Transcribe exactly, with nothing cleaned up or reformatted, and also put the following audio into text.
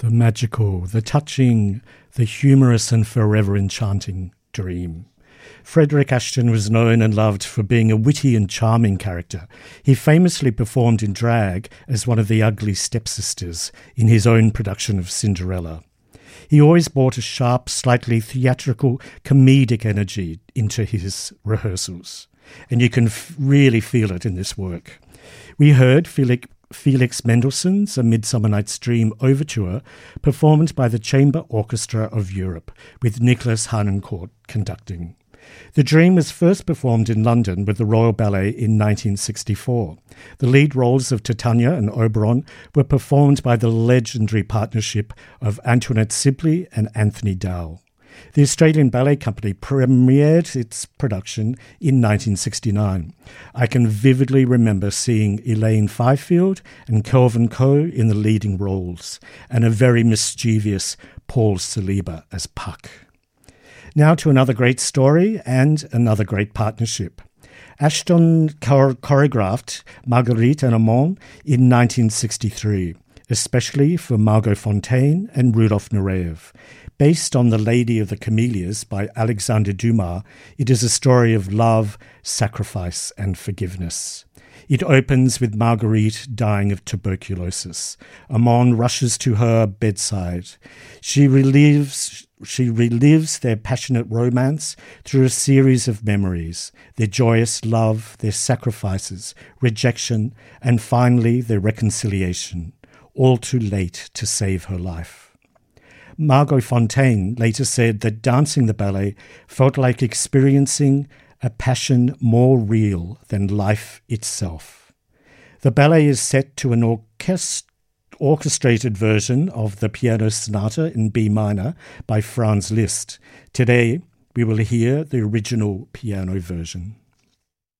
The magical, the touching, the humorous and forever enchanting Dream. Frederick Ashton was known and loved for being a witty and charming character. He famously performed in drag as one of the ugly stepsisters in his own production of Cinderella. He always brought a sharp, slightly theatrical, comedic energy into his rehearsals, and you can f- really feel it in this work. We heard Felix, Felix Mendelssohn's A Midsummer Night's Dream overture performed by the Chamber Orchestra of Europe, with Nicholas Harnoncourt conducting. The Dream was first performed in London with the Royal Ballet in nineteen sixty-four. The lead roles of Titania and Oberon were performed by the legendary partnership of Antoinette Sibley and Anthony Dowell. The Australian Ballet Company premiered its production in nineteen sixty-nine. I can vividly remember seeing Elaine Fifield and Kelvin Coe in the leading roles, and a very mischievous Paul Saliba as Puck. Now to another great story and another great partnership. Ashton chor- choreographed Marguerite and Armand in nineteen sixty-three, especially for Margot Fonteyn and Rudolf Nureyev. Based on The Lady of the Camellias by Alexander Dumas, it is a story of love, sacrifice, and forgiveness. It opens with Marguerite dying of tuberculosis. Armand rushes to her bedside. She relives, she relives their passionate romance through a series of memories, their joyous love, their sacrifices, rejection, and finally their reconciliation, all too late to save her life. Margot Fonteyn later said that dancing the ballet felt like experiencing a passion more real than life itself. The ballet is set to an orchest- orchestrated version of the Piano Sonata in B minor by Franz Liszt. Today, we will hear the original piano version.